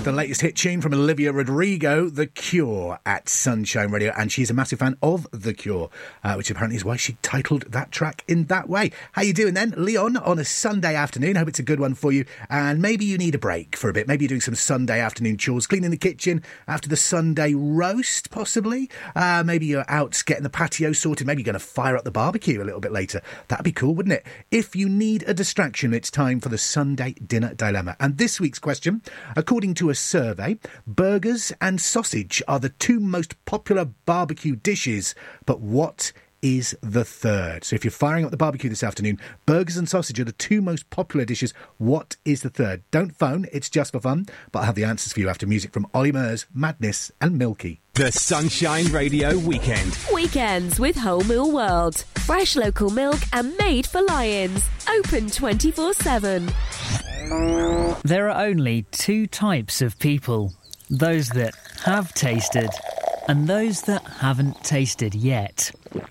The latest hit tune from Olivia Rodrigo, The Cure, at Sunshine Radio. And she's a massive fan of The Cure, which apparently is why she titled that track in that way. How you doing then, Leon, on a Sunday afternoon? Hope it's a good one for you. And maybe you need a break for a bit. Maybe you're doing some Sunday afternoon chores, cleaning the kitchen after the Sunday roast, possibly. Maybe you're out getting the patio sorted. Maybe you're going to fire up the barbecue a little bit later. That'd be cool, wouldn't it? If you need a distraction, it's time for the Sunday Dinner Dilemma. And this week's question, according to a survey, burgers and sausage are the two most popular barbecue dishes, but what is the third? So if you're firing up the barbecue this afternoon, burgers and sausage are the two most popular dishes. What is the third? Don't phone, it's just for fun, but I'll have the answers for you after music from Ollie Murs, Madness and Milky. The Sunshine Radio Weekend. Weekends with Whole Mill World. Fresh local milk and made for lions. Open 24/7. There are only two types of people. Those that have tasted and those that haven't tasted yet.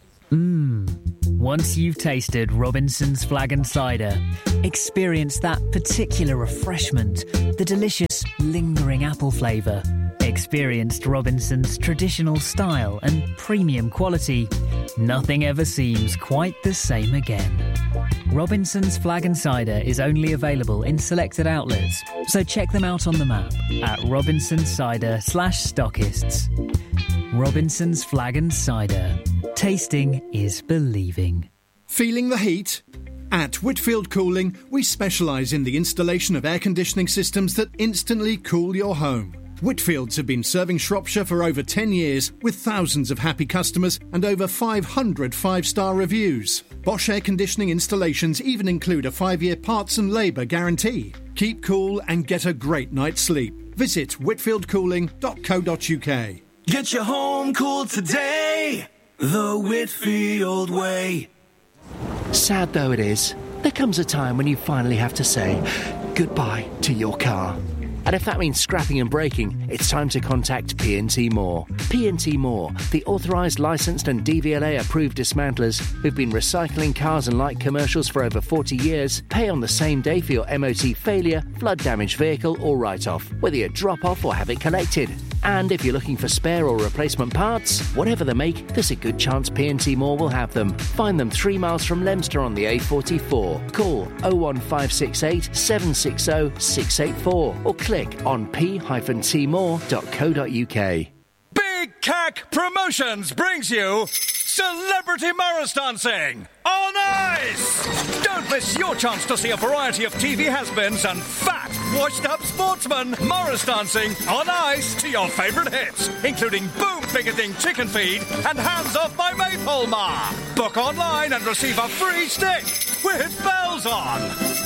Once you've tasted Robinson's Flag and Cider, experience that particular refreshment, the delicious lingering apple flavour. Experienced Robinson's traditional style and premium quality. Nothing ever seems quite the same again. Robinson's Flag and Cider is only available in selected outlets, so check them out on the map at robinsoncider/stockists. Robinson's Flag and Cider. Tasting is believing. Feeling the heat? At Whitfield Cooling, we specialise in the installation of air conditioning systems that instantly cool your home. Whitfields have been serving Shropshire for over 10 years with thousands of happy customers and over 500 five-star reviews. Bosch air conditioning installations even include a 5-year parts and labour guarantee. Keep cool and get a great night's sleep. Visit whitfieldcooling.co.uk. Get your home cooled today, the Whitfield way. Sad though it is, there comes a time when you finally have to say goodbye to your car. And if that means scrapping and breaking, it's time to contact P&T Moore. P&T Moore, the authorised, licensed and DVLA-approved dismantlers who've been recycling cars and light commercials for over 40 years, pay on the same day for your MOT failure, flood-damaged vehicle or write-off, whether you drop off or have it collected. And if you're looking for spare or replacement parts, whatever the make, there's a good chance P&T Moore will have them. Find them 3 miles from Leominster on the A44. Call 01568 760 684 or click on p-tmore.co.uk. Big Cack Promotions brings you Celebrity Morris Dancing on Ice! Don't miss your chance to see a variety of TV has-beens and fat, washed-up sportsmen Morris dancing on ice to your favourite hits, including Boom Bigoting Chicken Feed and Hands Off My Maypole Ma. Book online and receive a free stick with bells on.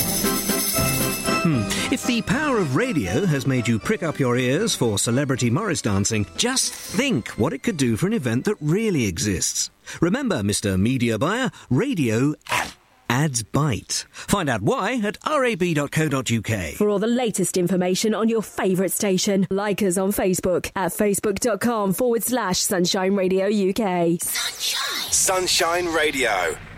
If the power of radio has made you prick up your ears for Celebrity Morris Dancing, just think what it could do for an event that really exists. Remember, Mr. Media Buyer, radio ads bite. Find out why at rab.co.uk. For all the latest information on your favourite station, like us on Facebook at facebook.com/Sunshine Radio UK. Sunshine Radio.